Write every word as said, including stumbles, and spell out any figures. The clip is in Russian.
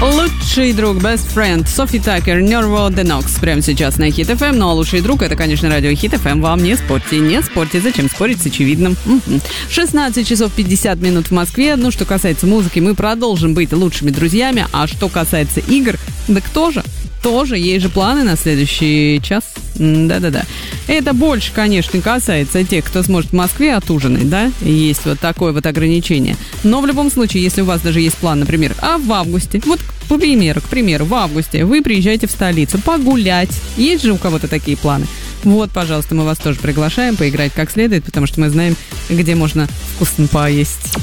Лучший друг, best friend, Софи Такер, Nervo de Nox. Прямо сейчас на Хит эф эм. Ну а лучший друг — это, конечно, радио Хит эф эм. Вам не спорьте, не спорьте. Зачем спорить с очевидным? шестнадцать часов пятьдесят минут в Москве. Ну, что касается музыки, мы продолжим быть лучшими друзьями. А что касается игр, да кто же? Тоже, есть же планы на следующий час. Да-да-да. Это больше, конечно, касается тех, кто сможет в Москве отужинать, да? Есть вот такое вот ограничение. Но в любом случае, если у вас даже есть план, например, а в августе, вот к примеру, к примеру, в августе вы приезжаете в столицу погулять. Есть же у кого-то такие планы? Вот, пожалуйста, мы вас тоже приглашаем поиграть как следует, потому что мы знаем, где можно вкусно поесть.